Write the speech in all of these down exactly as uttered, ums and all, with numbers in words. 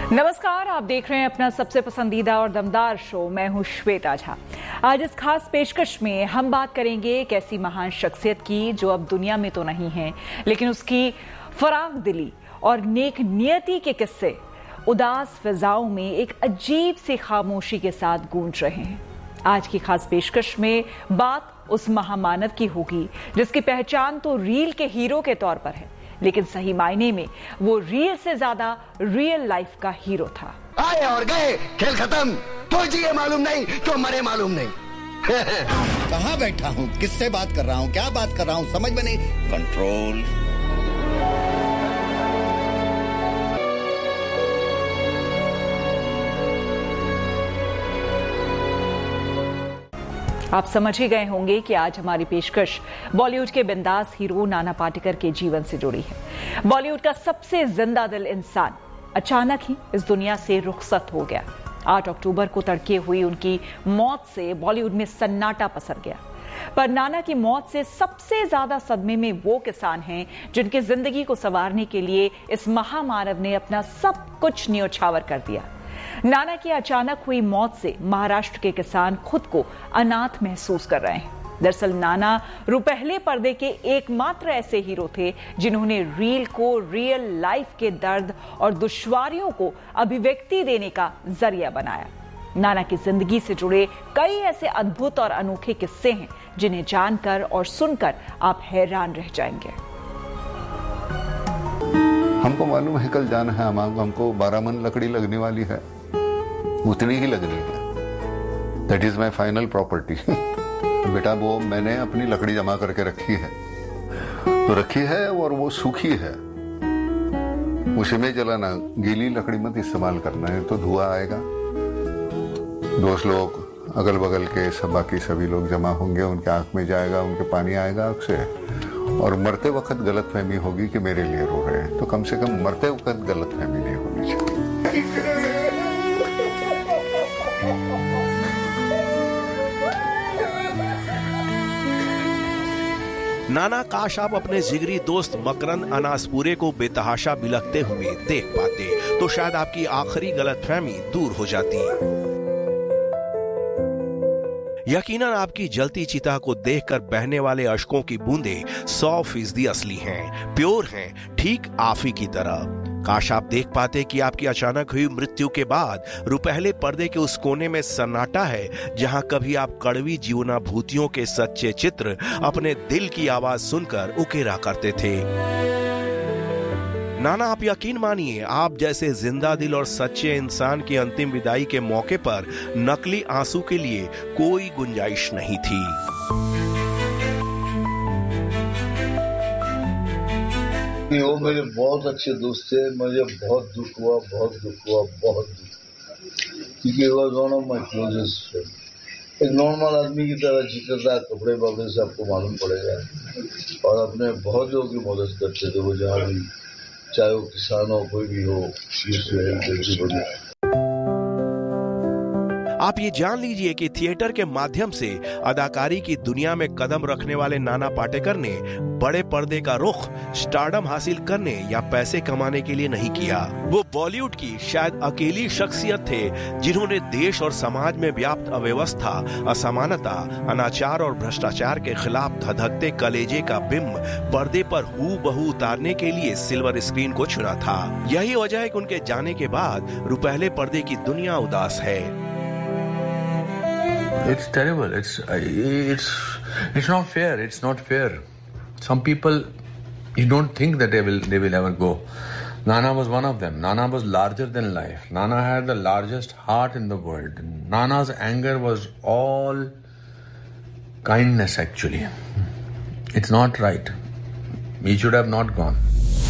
नमस्कार, आप देख रहे हैं अपना सबसे पसंदीदा और दमदार शो। मैं हूं श्वेता झा। आज इस खास पेशकश में हम बात करेंगे एक ऐसी महान शख्सियत की जो अब दुनिया में तो नहीं है, लेकिन उसकी फराख दिली और नेक नियति के किस्से उदास फिजाओं में एक अजीब सी खामोशी के साथ गूंज रहे हैं। आज की खास पेशकश में बात उस महामानव की होगी जिसकी पहचान तो रील के हीरो के तौर पर है, लेकिन सही मायने में वो रील से ज्यादा रियल लाइफ का हीरो था। आए और गए, खेल खत्म। तो जिए मालूम नहीं, तो मरे मालूम नहीं। कहाँ बैठा हूँ, किससे बात कर रहा हूँ, क्या बात कर रहा हूँ, समझ में नहीं। कंट्रोल। आप समझ ही गए होंगे कि आज हमारी पेशकश बॉलीवुड के बिंदास हीरो नाना पाटेकर के जीवन से जुड़ी है। बॉलीवुड का सबसे जिंदा दिल इंसान अचानक ही इस दुनिया से रुखसत हो गया। आठ अक्टूबर को तड़के हुई उनकी मौत से बॉलीवुड में सन्नाटा पसर गया। पर नाना की मौत से सबसे ज्यादा सदमे में वो किसान हैं जिनकी जिंदगी को संवारने के लिए इस महामानव ने अपना सब कुछ न्योछावर कर दिया। नाना की अचानक हुई मौत से महाराष्ट्र के किसान खुद को अनाथ महसूस कर रहे हैं। दरअसल नाना रुपहले पर्दे के एकमात्र ऐसे हीरो थे जिन्होंने रील को रियल लाइफ के दर्द और दुश्वारियों को अभिव्यक्ति देने का जरिया बनाया। नाना की जिंदगी से जुड़े कई ऐसे अद्भुत और अनोखे किस्से हैं जिन्हें जानकर और सुनकर आप हैरान रह जाएंगे। हमको मालूम है कल जाना है, हम हमको बारह मन लकड़ी लगने वाली है, उतनी ही लगनी है। That is my final property. बेटा वो मैंने अपनी लकड़ी जमा करके रखी है, तो रखी है और वो सूखी है, उसे में जलाना, गीली लकड़ी मत इस्तेमाल करना है तो धुआं आएगा। दोस्त लोग अगल बगल के सब बाकी सभी लोग जमा होंगे, उनके आंख में जाएगा, उनके पानी आएगा आंख से, और मरते वक्त गलतफहमी होगी कि मेरे लिए रो रहे हैं। तो कम से कम मरते वक्त गलतफहमी नहीं होनी चाहिए। नाना काश आप अपने जिगरी दोस्त मकरंद अनासपुरे को बेतहाशा बिलखते हुए देख पाते तो शायद आपकी आखिरी गलतफहमी दूर हो जाती। यकीनन आपकी जलती चिता को देखकर बहने वाले अश्कों की बूंदें सौ फीसदी असली हैं, प्योर हैं, ठीक आप ही की तरह। काश आप देख पाते कि आपकी अचानक हुई मृत्यु के बाद रुपहले पर्दे के उस कोने में सन्नाटा है जहां कभी आप कड़वी जीवनाभूतियों के सच्चे चित्र अपने दिल की आवाज सुनकर उकेरा करते थे। नाना आप यकीन मानिए, आप जैसे जिंदा दिल और सच्चे इंसान की अंतिम विदाई के मौके पर नकली आंसू के लिए कोई गुंजाइश नहीं थी। वो मेरे बहुत अच्छे दोस्त थे। मुझे बहुत दुख हुआ, बहुत दुख हुआ, बहुत दुख, क्योंकि वो one of my closest friend. एक नॉर्मल आदमी की तरह जीता था, कपड़े वपड़े से आपको मालूम पड़ेगा, और अपने बहुत लोगों की मदद करते थे वो, जहाँ भी, चाहे वो किसान हो, कोई भी हो। आप ये जान लीजिए कि थिएटर के माध्यम से अदाकारी की दुनिया में कदम रखने वाले नाना पाटेकर ने बड़े पर्दे का रुख स्टारडम हासिल करने या पैसे कमाने के लिए नहीं किया। वो बॉलीवुड की शायद अकेली शख्सियत थे जिन्होंने देश और समाज में व्याप्त अव्यवस्था, असमानता, अनाचार और भ्रष्टाचार के खिलाफ धधकते कलेजे का बिंब पर्दे पर हूबहू उतारने के लिए सिल्वर स्क्रीन को चुना था। यही वजह है कि उनके जाने के बाद रुपहले पर्दे की दुनिया उदास है। It's terrible. It's it's it's not fair. It's not fair. Some people, you don't think that they will they will ever go. Nana was one of them. Nana was larger than life. Nana had the largest heart in the world. Nana's anger was all kindness. Actually, it's not right. He should have not gone.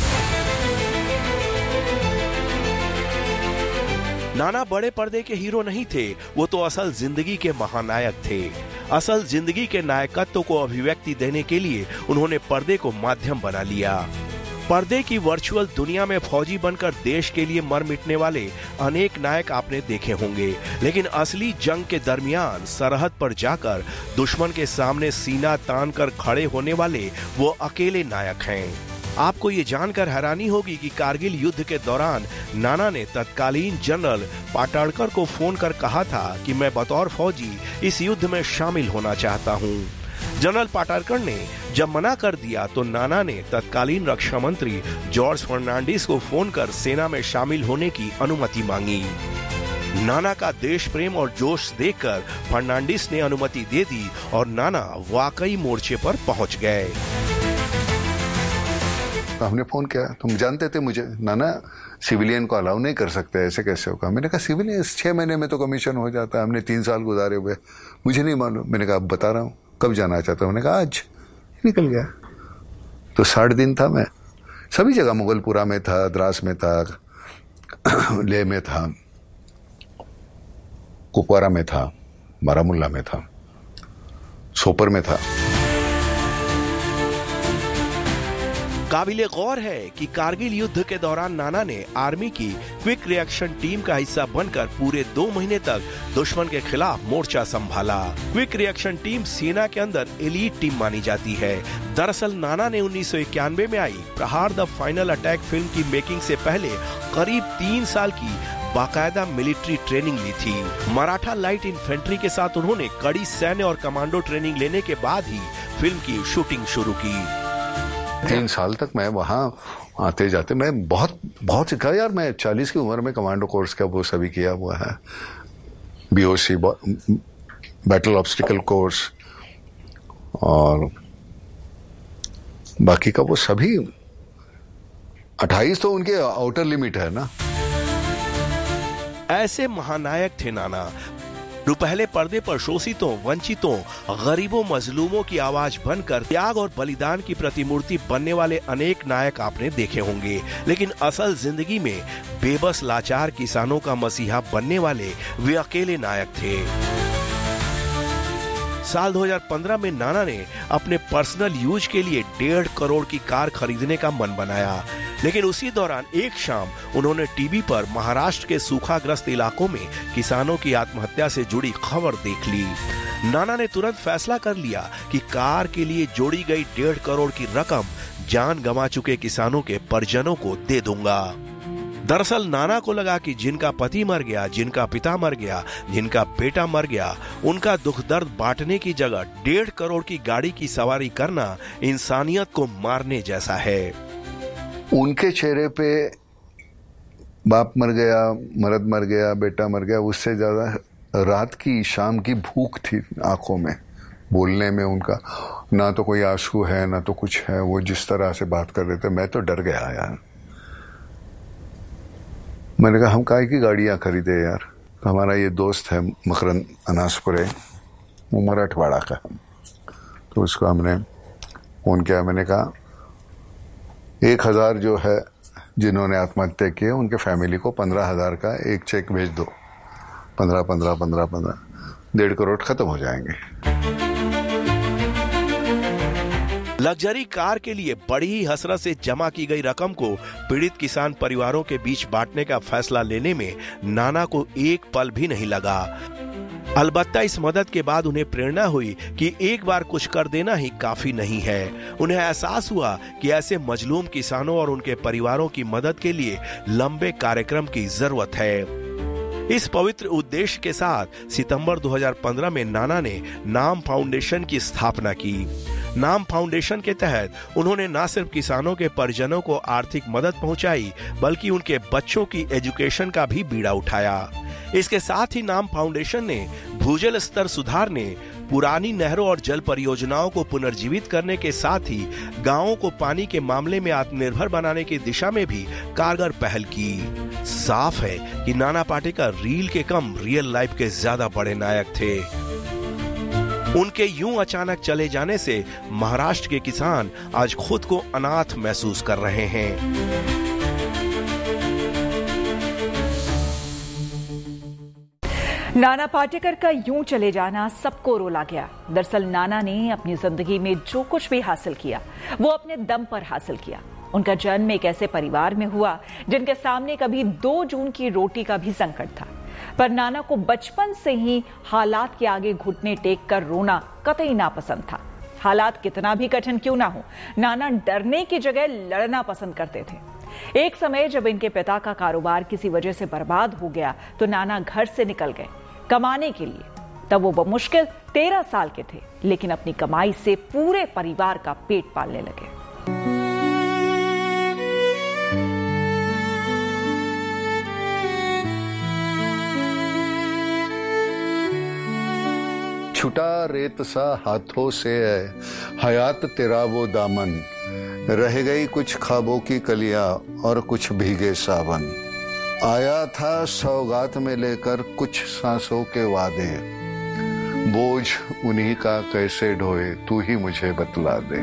नाना बड़े पर्दे के hero नहीं थे, वो तो असल जिंदगी के महानायक थे। असल जिंदगी के नायकत्व को अभिव्यक्ति देने के लिए उन्होंने पर्दे को माध्यम बना लिया। पर्दे की वर्चुअल दुनिया में फौजी बनकर देश के लिए मर मिटने वाले अनेक नायक आपने देखे होंगे, लेकिन असली जंग के दरमियान सरहद पर जाकर दुश्मन के सामने सीना तान कर खड़े होने वाले वो अकेले नायक हैं। आपको ये जानकर हैरानी होगी कि कारगिल युद्ध के दौरान नाना ने तत्कालीन जनरल पाटड़कर को फोन कर कहा था कि मैं बतौर फौजी इस युद्ध में शामिल होना चाहता हूँ। जनरल पाटड़कर ने जब मना कर दिया तो नाना ने तत्कालीन रक्षा मंत्री जॉर्ज फर्नांडिस को फोन कर सेना में शामिल होने की अनुमति मांगी। नाना का देश प्रेम और जोश देखकर फर्नांडिस ने अनुमति दे दी और नाना वाकई मोर्चे पर पहुंच गए। हमने फोन किया, तुम जानते थे मुझे, नाना सिविलियन को अलाउ नहीं कर सकते, ऐसे कैसे होगा। मैंने कहा सिविलियन छह महीने में तो कमीशन हो जाता है, हमने तीन साल गुजारे हुए, मुझे नहीं मालूम। मैंने कहा अब बता रहा हूँ, कब जाना चाहता हूँ। मैंने कहा आज। निकल गया। तो साठ दिन था मैं सभी जगह, मुगलपुरा में था, द्रास में था, लेह में था, कुपवारा में था, बारामुल्ला में था, सोपर में था। काबिले गौर है कि कारगिल युद्ध के दौरान नाना ने आर्मी की क्विक रिएक्शन टीम का हिस्सा बनकर पूरे दो महीने तक दुश्मन के खिलाफ मोर्चा संभाला। क्विक रिएक्शन टीम सेना के अंदर एलीट टीम मानी जाती है। दरअसल नाना ने उन्नीस सौ इक्यानवे में आई प्रहार द फाइनल अटैक फिल्म की मेकिंग से पहले करीब तीन साल की बाकायदा मिलिट्री ट्रेनिंग ली थी। मराठा लाइट इन्फेंट्री के साथ उन्होंने कड़ी सैन्य और कमांडो ट्रेनिंग लेने के बाद ही फिल्म की शूटिंग शुरू की। तीन साल तक मैं वहाँ आते जाते मैं बहुत बहुत सीखा यार। मैं चालीस की उम्र में कमांडो कोर्स का वो सभी किया हुआ है, बीओसी बैटल ऑब्स्टिकल कोर्स और बाकी का वो सभी। अट्ठाईस तो उनके आउटर लिमिट है ना। ऐसे महानायक थे नाना, जो पहले पर्दे पर शोषितों, वंचितों, गरीबों, मजलूमों की आवाज बनकर त्याग और बलिदान की प्रतिमूर्ति बनने वाले अनेक नायक आपने देखे होंगे, लेकिन असल जिंदगी में बेबस लाचार किसानों का मसीहा बनने वाले वे अकेले नायक थे। साल दो हज़ार पंद्रह में नाना ने अपने पर्सनल यूज के लिए डेढ़ करोड़ की कार खरीदने का मन बनाया, लेकिन उसी दौरान एक शाम उन्होंने टीवी पर महाराष्ट्र के सूखाग्रस्त इलाकों में किसानों की आत्महत्या से जुड़ी खबर देख ली। नाना ने तुरंत फैसला कर लिया कि कार के लिए जोड़ी गई डेढ़ करोड़ की रकम जान गंवा चुके किसानों के परिजनों को दे दूंगा। दरअसल नाना को लगा कि जिनका पति मर गया, जिनका पिता मर गया, जिनका बेटा मर गया, उनका दुख दर्द बांटने की जगह डेढ़ करोड़ की गाड़ी की सवारी करना इंसानियत को मारने जैसा है। उनके चेहरे पे बाप मर गया, मर्द मर गया, बेटा मर गया, उससे ज्यादा रात की शाम की भूख थी आंखों में, बोलने में उनका ना तो कोई आंसू है ना तो कुछ है। वो जिस तरह से बात कर रहे थे मैं तो डर गया यार। मैंने कहा हम काहे की गाड़ियां खरीदे यार। तो हमारा ये दोस्त है मकरंद अनासपुरे, वो मराठवाड़ा का, तो उसको हमने फोन किया। मैंने कहा एक हजार जो है जिन्होंने आत्महत्या की उनके फैमिली को पंद्रह हजार का एक चेक भेज दो। पंद्रह पंद्रह पंद्रह पंद्रह डेढ़ करोड़ खत्म हो जाएंगे। लग्जरी कार के लिए बड़ी ही हसरत से जमा की गई रकम को पीड़ित किसान परिवारों के बीच बांटने का फैसला लेने में नाना को एक पल भी नहीं लगा। अलबत्ता इस मदद के बाद उन्हें प्रेरणा हुई कि एक बार कुछ कर देना ही काफी नहीं है। उन्हें एहसास हुआ कि ऐसे मजलूम किसानों और उनके परिवारों की मदद के लिए लंबे कार्यक्रम की जरूरत है। इस पवित्र उद्देश्य के साथ सितंबर दो हज़ार पंद्रह में नाना ने नाम फाउंडेशन की स्थापना की। नाम फाउंडेशन के तहत उन्होंने न सिर्फ किसानों के परिजनों को आर्थिक मदद पहुंचाई, बल्कि उनके बच्चों की एजुकेशन का भी बीड़ा उठाया। इसके साथ ही नाम फाउंडेशन ने भूजल स्तर सुधारने, पुरानी नहरों और जल परियोजनाओं को पुनर्जीवित करने के साथ ही गांवों को पानी के मामले में आत्मनिर्भर बनाने की दिशा में भी कारगर पहल की। साफ है कि नाना पाटेकर रील के कम रियल लाइफ के ज्यादा बड़े नायक थे। उनके यूं अचानक चले जाने से महाराष्ट्र के किसान आज खुद को अनाथ महसूस कर रहे हैं। नाना पाटेकर का यूं चले जाना सबको रुला गया। दरअसल नाना ने अपनी जिंदगी में जो कुछ भी हासिल किया वो अपने दम पर हासिल किया। उनका जन्म एक ऐसे परिवार में हुआ जिनके सामने कभी दो जून की रोटी का भी संकट था, पर नाना को बचपन से ही हालात के आगे घुटने टेक कर रोना कतई नापसंद था। हालात कितना भी कठिन क्यों ना हो, नाना डरने की जगह लड़ना पसंद करते थे। एक समय जब इनके पिता का कारोबार किसी वजह से बर्बाद हो गया तो नाना घर से निकल गए कमाने के लिए। तब वो बमुश्किल तेरह साल के थे, लेकिन अपनी कमाई से पूरे परिवार का पेट पालने लगे। छुटा रेत सा हाथों से है हयात तेरा वो दामन, रह गई कुछ ख्वाबों की कलियां और कुछ भीगे सावन। आया था सौगात में लेकर कुछ सांसों के वादे, बोझ उन्हीं का कैसे ढोए तू ही मुझे बतला दे।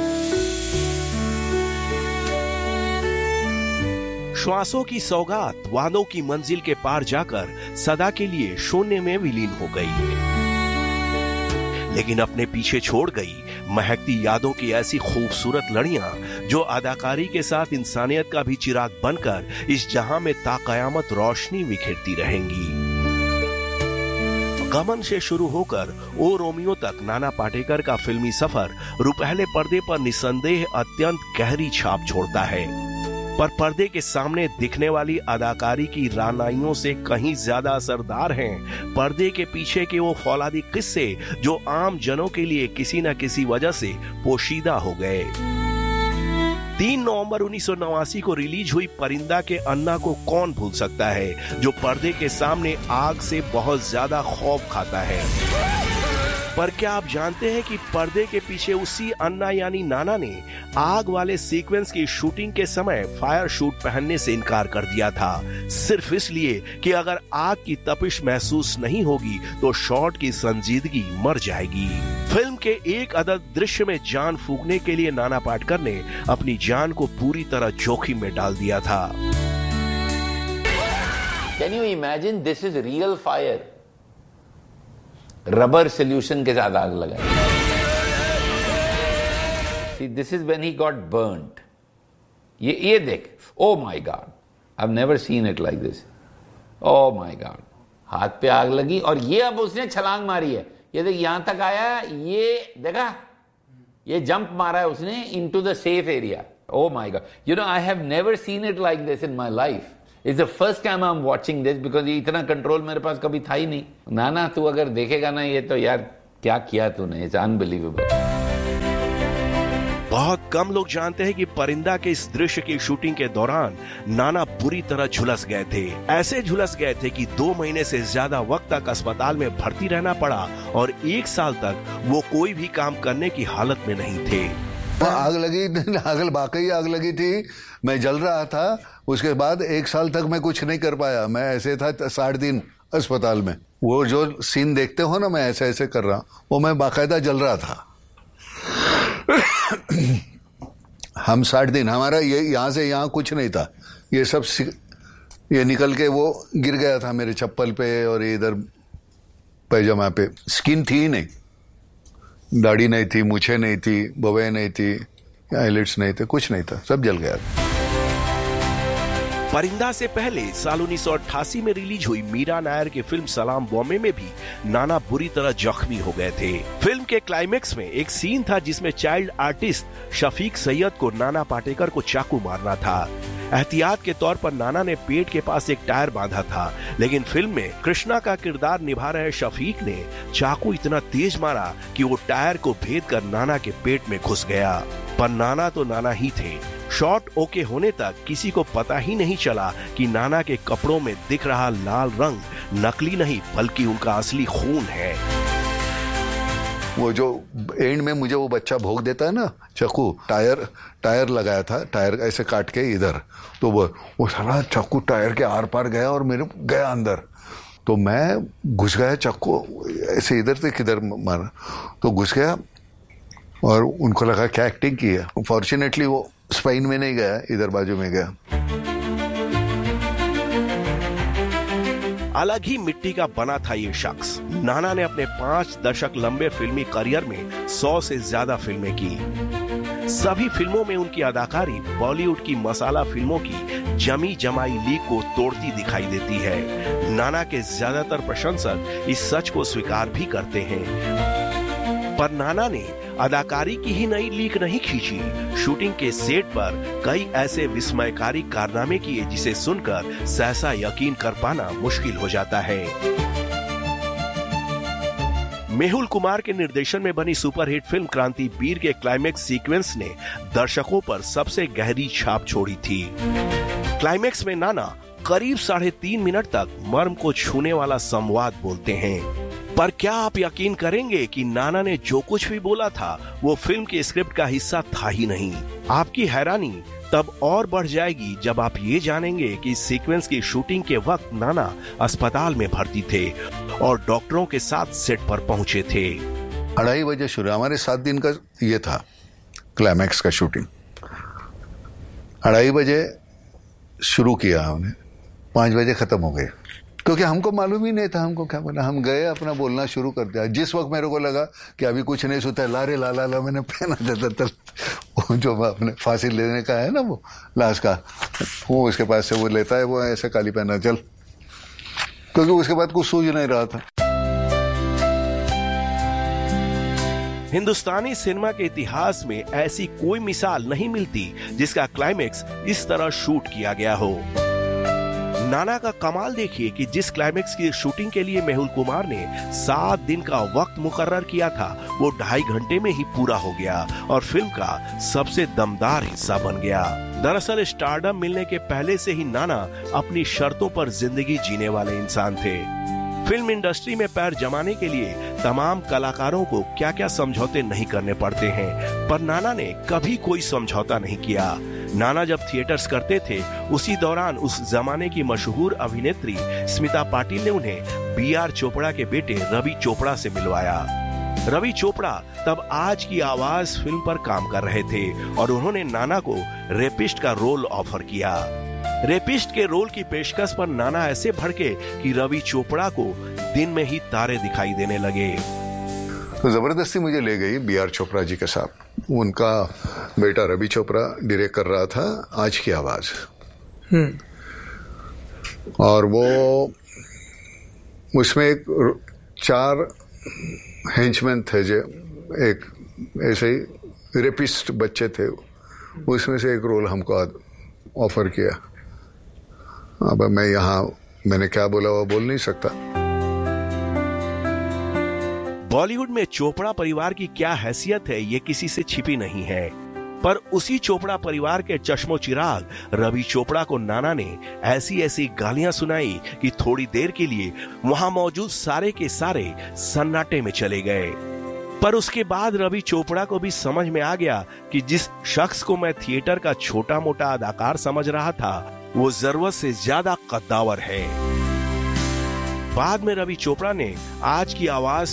श्वासों की सौगात वादों की मंजिल के पार जाकर सदा के लिए शून्य में विलीन हो गई, लेकिन अपने पीछे छोड़ गई महकती यादों की ऐसी खूबसूरत लड़ियां जो अदाकारी के साथ इंसानियत का भी चिराग बनकर इस जहां में ताक़यामत रोशनी बिखेरती रहेंगी। गमन से शुरू होकर ओ रोमियो तक नाना पाटेकर का फिल्मी सफर रुपहले पर्दे पर निसंदेह अत्यंत गहरी छाप छोड़ता है, पर पर्दे के सामने दिखने वाली अदाकारी की रानाइयों से कहीं ज्यादा असरदार हैं पर्दे के पीछे के वो फौलादी किस्से जो आम जनों के लिए किसी न किसी वजह से पोशीदा हो गए। तीन नवंबर उन्नीस सौ नवासी को रिलीज हुई परिंदा के अन्ना को कौन भूल सकता है, जो पर्दे के सामने आग से बहुत ज्यादा खौफ खाता है। पर क्या आप जानते हैं कि पर्दे के पीछे उसी अन्ना यानी नाना ने आग वाले सीक्वेंस की शूटिंग के समय फायर शूट पहनने से इनकार कर दिया था, सिर्फ इसलिए कि अगर आग की तपिश महसूस नहीं होगी तो शॉट की संजीदगी मर जाएगी। फिल्म के एक अदद दृश्य में जान फूंकने के लिए नाना पाटेकर ने अपनी जान को पूरी तरह जोखिम में डाल दिया था। Can you imagine this is real fire? Rubber solution के साथ आग लगाई। See, this is when he got burnt. ये ये देख, oh my God, I've never seen it like this. Oh my God, हाथ पे आग लगी और ये अब उसने छलांग मारी है। ये देख यहां तक आया, ये देखा, ये जंप मारा है उसने into the safe area. Oh my God, you know I have never seen it like this in my life. It's the first time I'm watching this because ये इतना कंट्रोल मेरे पास कभी था ही नहीं। नाना तू अगर देखेगा ना ये तो यार क्या किया तूने, it's unbelievable। बहुत कम लोग जानते हैं कि परिंदा के इस दृश्य की शूटिंग के दौरान नाना बुरी तरह झुलस गए थे। ऐसे झुलस गए थे कि दो महीने से ज्यादा वक्त तक अस्पताल में भर्ती रहना पड़ा और एक साल तक वो कोई भी काम करने की हालत में नहीं थे। आग लगी, आग वाकई आग लगी थी, मैं जल रहा था। उसके बाद एक साल तक मैं कुछ नहीं कर पाया, मैं ऐसे था साठ दिन अस्पताल में। वो जो सीन देखते हो ना, मैं ऐसे ऐसे कर रहा, वो मैं बाकायदा जल रहा था। हम साठ दिन, हमारा ये यहाँ से यहाँ कुछ नहीं था, ये सब ये निकल के वो गिर गया था मेरे चप्पल पे और इधर पैजामा पे। स्किन थी ही नहीं, दाढ़ी नहीं थी, मूछें नहीं थी, बवे नहीं थी, आईलिड्स नहीं थे, कुछ नहीं था, सब जल गया। परिंदा से पहले साल उन्नीस सौ अट्ठासी में रिलीज हुई मीरा नायर की फिल्म सलाम बॉम्बे में भी नाना बुरी तरह जख्मी हो गए थे। फिल्म के क्लाइमेक्स में एक सीन था जिसमें चाइल्ड आर्टिस्ट शफीक सैयद को नाना पाटेकर को चाकू मारना था। एहतियात के तौर पर नाना ने पेट के पास एक टायर बांधा था, लेकिन फिल्म में कृष्णा का किरदार निभा रहे शफीक ने चाकू इतना तेज मारा कि वो टायर को भेद कर नाना के पेट में घुस गया। पर नाना तो नाना ही थे। शॉट ओके होने तक किसी को पता ही नहीं चला कि नाना के कपड़ों में दिख रहा लाल रंग नकली नहीं बल्कि उनका असली खून है। वो जो एंड में मुझे वो बच्चा भोग देता है ना चाकू, टायर टायर लगाया था, टायर ऐसे काट के इधर, तो वो वो सारा चाकू टायर के आर पार गया और मेरे गया अंदर, तो मैं घुस गया चाकू ऐसे इधर से किधर मारा, तो घुस गया और उनको लगा क्या एक्टिंग की है। फॉर्चुनेटली वो स्पाइन में नहीं गया, इधर बाजू में गया। अलग ही मिट्टी का बना था ये शख्स। नाना ने अपने पांच दशक लंबे फिल्मी करियर में सौ से ज्यादा फिल्में की। सभी फिल्मों में उनकी अदाकारी बॉलीवुड की मसाला फिल्मों की जमी जमाई लीग को तोड़ती दिखाई देती है। नाना के ज्यादातर प्रशंसक इस सच को स्वीकार भी करते हैं, पर नाना ने अदाकारी की ही नई लीक नहीं खींची, शूटिंग के सेट पर कई ऐसे विस्मयकारी कारनामे किए जिसे सुनकर सहसा यकीन कर पाना मुश्किल हो जाता है। मेहुल कुमार के निर्देशन में बनी सुपरहिट फिल्म क्रांति वीर के क्लाइमेक्स सीक्वेंस ने दर्शकों पर सबसे गहरी छाप छोड़ी थी। क्लाइमेक्स में नाना करीब साढ़े तीन मिनट तक मर्म को छूने वाला संवाद बोलते हैं। पर क्या आप यकीन करेंगे कि नाना ने जो कुछ भी बोला था वो फिल्म के स्क्रिप्ट का हिस्सा था ही नहीं। आपकी हैरानी तब और बढ़ जाएगी जब आप ये जानेंगे कि इस सीक्वेंस की शूटिंग के वक्त नाना अस्पताल में भर्ती थे और डॉक्टरों के साथ सेट पर पहुंचे थे। अढ़ाई बजे शुरू, हमारे सात दिन का ये था क्लाइमैक्स का शूटिंग। अढ़ाई बजे शुरू किया हमने, पांच बजे खत्म हो गए, क्योंकि हमको मालूम ही नहीं था हमको क्या बोला। हम गए, अपना बोलना शुरू कर दिया। जिस वक्त मेरे को लगा कि अभी कुछ नहीं सुनता, लारे ला ला ला मैंने पहना देता तब वो जो अपने फांसी लेने का है ना वो लाश का, वो उसके पास से वो लेता है, वो ऐसे काली पहना चल, क्योंकि उसके बाद कुछ सूझ नहीं रहा था। हिंदुस्तानी सिनेमा के इतिहास में ऐसी कोई मिसाल नहीं मिलती जिसका क्लाइमेक्स इस तरह शूट किया गया हो। नाना का कमाल देखिए कि जिस क्लाइमेक्स की शूटिंग के लिए मेहुल कुमार ने सात दिन का वक्त मुकर्रर किया था वो ढाई घंटे में ही पूरा हो गया और फिल्म का सबसे दमदार हिस्सा बन गया। दरअसल स्टारडम मिलने के पहले से ही नाना अपनी शर्तों पर जिंदगी जीने वाले इंसान थे। फिल्म इंडस्ट्री में पैर जमाने के लिए तमाम कलाकारों को क्या क्या समझौते नहीं करने पड़ते हैं, पर नाना ने कभी कोई समझौता नहीं किया। नाना जब थिएटर्स करते थे उसी दौरान उस जमाने की मशहूर अभिनेत्री स्मिता पाटिल ने उन्हें बी आर चोपड़ा के बेटे रवि चोपड़ा से मिलवाया। रवि चोपड़ा तब आज की आवाज फिल्म पर काम कर रहे थे और उन्होंने नाना को रेपिस्ट का रोल ऑफर किया। रेपिस्ट के रोल की पेशकश पर नाना ऐसे भड़के कि रवि चोपड़ा को दिन में ही तारे दिखाई देने लगे। तो जबरदस्ती मुझे ले गई बी आर चोपड़ा जी के साथ। उनका बेटा रवि चोपड़ा डायरेक्ट कर रहा था आज की आवाज, और वो उसमें एक चार हेंचमैन थे जो एक ऐसे ही रेपिस्ट बच्चे थे, उसमें से एक रोल हमको ऑफर किया। अब मैं यहाँ मैंने क्या बोला वो बोल नहीं सकता। बॉलीवुड में चोपड़ा परिवार की क्या हैसियत है ये किसी से छिपी नहीं है, पर उसी चोपड़ा परिवार के चश्मो चिराग रवि चोपड़ा को नाना ने ऐसी ऐसी गालियां सुनाई कि थोड़ी देर के लिए वहां मौजूद सारे के सारे सन्नाटे में चले गए। पर उसके बाद रवि चोपड़ा को भी समझ में आ गया कि जिस शख्स को मैं थिएटर का छोटा मोटा अदाकार समझ रहा था वो जरूरत से ज्यादा कद्दावर है। बाद में रवि चोपड़ा ने आज की आवाज